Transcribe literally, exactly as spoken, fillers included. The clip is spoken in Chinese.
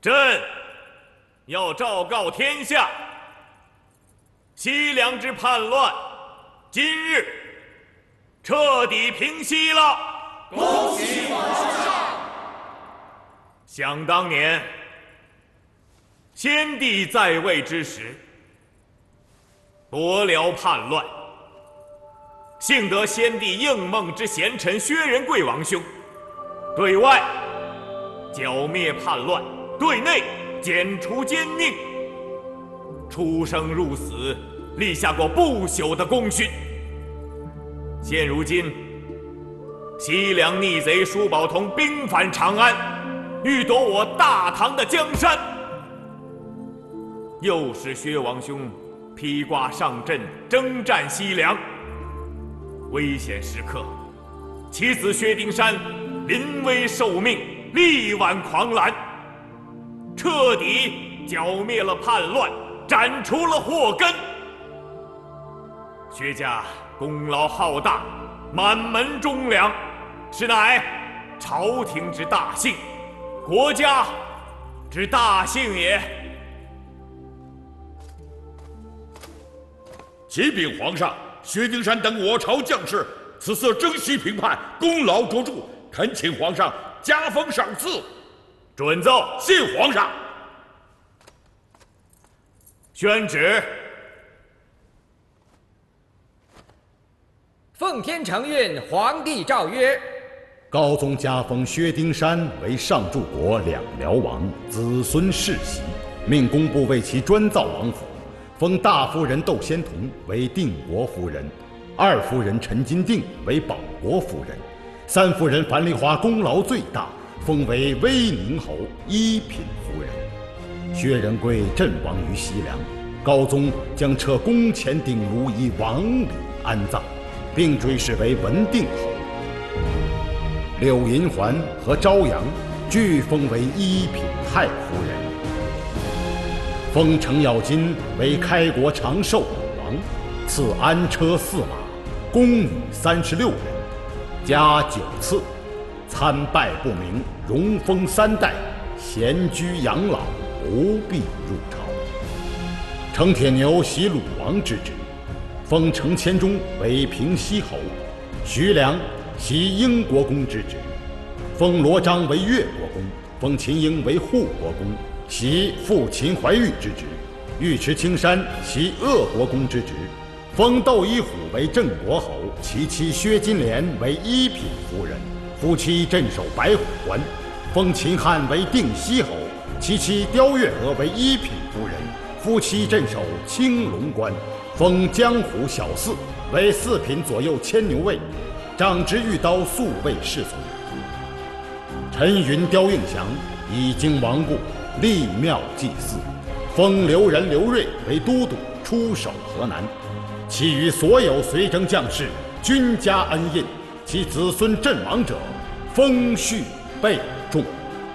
朕要昭告天下，西凉之叛乱，今日彻底平息了。 恭喜皇上！ 想当年，先帝在位之时，伯辽叛乱，幸得先帝应梦之贤臣薛仁贵王兄，对外剿灭叛乱，对内剪除奸佞，出生入死，立下过不朽的功勋。现如今，西凉逆贼舒宝同兵反长安，欲夺我大唐的江山。又是薛王兄披挂上阵，征战西凉。危险时刻，其子薛丁山临危受命，力挽狂澜，彻底剿灭了叛乱，斩除了祸根。薛家功劳浩大，满门忠良，实乃朝廷之大幸，国家之大幸也。 启禀皇上，薛丁山等我朝将士此次征西平叛，功劳卓著，恳请皇上加封赏赐。 准奏。 谢皇上。 宣旨。 奉天承运，皇帝诏曰： 高宗加封薛丁山为上柱国两辽王，子孙世袭，命工部为其专造王府。封大夫人窦仙童为定国夫人，二夫人陈金定为保国夫人，三夫人樊梨花功劳最大，封为威宁侯一品夫人。薛仁贵阵亡于西凉，高宗将撤宫前鼎炉以王礼安葬，并追谥为文定侯。柳银环和朝阳俱封为一品太夫人。封程咬金为开国长寿王，赐安车驷马，宫女三十六人，加九次，参拜不明，荣封三代，闲居养老，不必入朝。程铁牛袭鲁王之职，封程千钟为平西侯，徐良袭英国公之职，封罗章为越国公，封秦英为护国公，袭父秦怀玉之职，尉迟青山袭鄂国公之职，封窦一虎为镇国侯，其妻薛金莲为一品夫人，夫妻镇守白虎关，封秦汉为定西侯，其妻刁月娥为一品夫人，夫妻镇守青龙关，封江湖小四为四品左右牵牛卫，掌执御刀，素卫侍从。陈云、刁应祥已经亡故，立庙祭祀，封刘仁、刘瑞为都督，出守河南。其余所有随征将士均加恩印，其子孙阵亡者，封序备重。